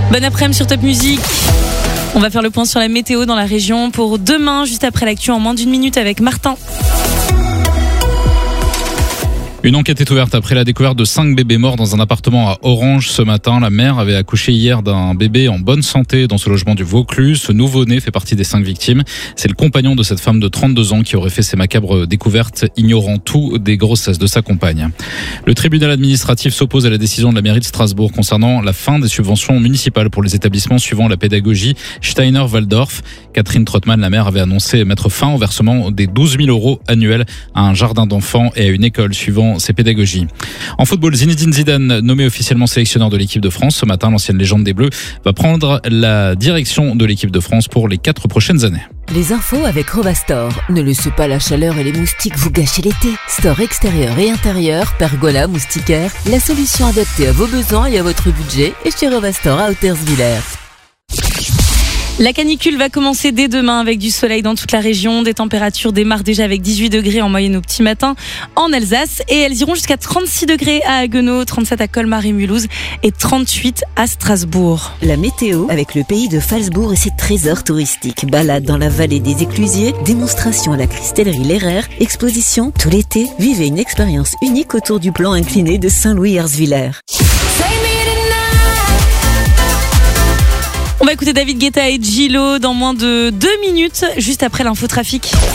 Bon après-midi sur Top Music. On va faire le point sur la météo dans la région pour demain, juste après l'actu en moins d'une minute avec Martin. Une enquête est ouverte après la découverte de 5 bébés morts dans un appartement à Orange ce matin. La mère avait accouché hier d'un bébé en bonne santé dans ce logement du Vaucluse. Ce nouveau-né fait partie des 5 victimes. C'est le compagnon de cette femme de 32 ans qui aurait fait ces macabres découvertes, ignorant tout des grossesses de sa compagne. Le tribunal administratif s'oppose à la décision de la mairie de Strasbourg concernant la fin des subventions municipales pour les établissements suivant la pédagogie Steiner-Waldorf. Catherine Trottmann, la maire, avait annoncé mettre fin au versement des 12 000 € annuels à un jardin d'enfants et à une école suivant ses pédagogies. En football, Zinedine Zidane, nommé officiellement sélectionneur de l'équipe de France. Ce matin, l'ancienne légende des Bleus va prendre la direction de l'équipe de France pour les 4 prochaines années. Les infos avec Rovastor. Ne laissez pas la chaleur et les moustiques vous gâcher l'été. Store extérieur et intérieur, pergola, moustiquaire, la solution adaptée à vos besoins et à votre budget est chez Rovastor à Hauterswiller. La canicule va commencer dès demain avec du soleil dans toute la région. Des températures démarrent déjà avec 18 degrés en moyenne au petit matin en Alsace. Et elles iront jusqu'à 36 degrés à Haguenau, 37 à Colmar et Mulhouse et 38 à Strasbourg. La météo avec le pays de Phalsbourg et ses trésors touristiques. Balade dans la vallée des Éclusiers, démonstration à la cristallerie Lerrer, exposition tout l'été. Vivez une expérience unique autour du plan incliné de Saint-Louis-Herzwiller. On va écouter David Guetta et Gillo dans moins de 2 minutes, juste après l'infotrafic.